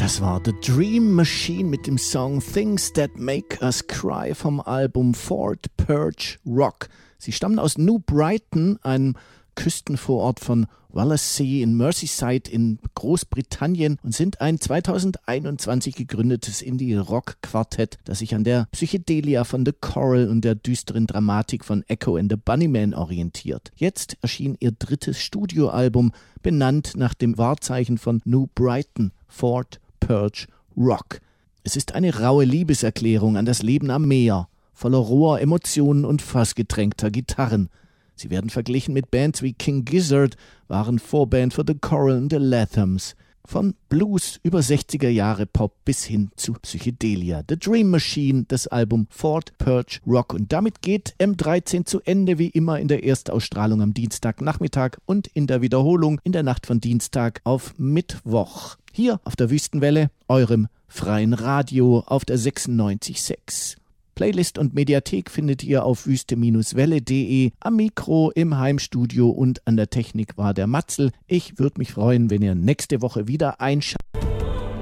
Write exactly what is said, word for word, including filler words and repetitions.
Das war The Dream Machine mit dem Song Things That Make Us Cry vom Album Fort Perch Rock. Sie stammen aus New Brighton, einem Küstenvorort von Wallasey in Merseyside in Großbritannien und sind ein zweitausendeinundzwanzig gegründetes Indie-Rock-Quartett, das sich an der Psychedelia von The Coral und der düsteren Dramatik von Echo and the Bunnymen orientiert. Jetzt erschien ihr drittes Studioalbum, benannt nach dem Wahrzeichen von New Brighton, Fort Perch Rock. Es ist eine raue Liebeserklärung an das Leben am Meer, voller roher Emotionen und fassgetränkter Gitarren. Sie werden verglichen mit Bands wie King Gizzard, waren Vorband für The Coral und The Lathams. Von Blues über sechziger Jahre Pop bis hin zu Psychedelia. The Dream Machine, das Album Fort Perch Rock. Und damit geht M dreizehn zu Ende, wie immer in der Erstausstrahlung am Dienstagnachmittag und in der Wiederholung in der Nacht von Dienstag auf Mittwoch. Hier auf der Wüstenwelle, eurem freien Radio auf der sechsundneunzig Komma sechs. Playlist und Mediathek findet ihr auf wüste Bindestrich welle punkt de. Am Mikro, im Heimstudio und an der Technik war der Matzel. Ich würde mich freuen, wenn ihr nächste Woche wieder einschaltet.